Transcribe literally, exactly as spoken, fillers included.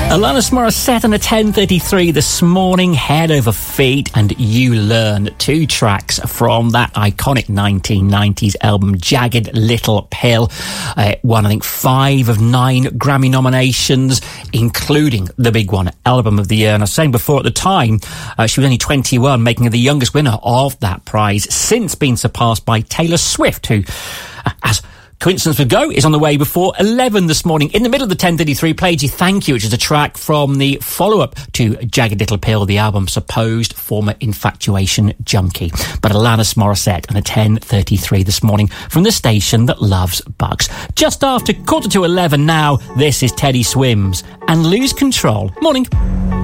Alanis Morissette on a ten thirty-three this morning, Head Over Feet, and You Learn, two tracks from that iconic nineteen nineties album Jagged Little Pill. Uh, won, I think, five of nine Grammy nominations, including the big one, Album of the Year. And I was saying before, at the time, uh, she was only twenty-one, making her the youngest winner of that prize, since being surpassed by Taylor Swift, who, uh, as coincidence would go, is on the way before eleven this morning. In the middle of the ten thirty-three, played you Thank You, which is a track from the follow-up to Jagged Little Pill, the album Supposed Former Infatuation Junkie. But Alanis Morissette on a ten thirty-three this morning from the station that loves Bucks. Just after quarter to eleven now, this is Teddy Swims and Lose Control. Morning.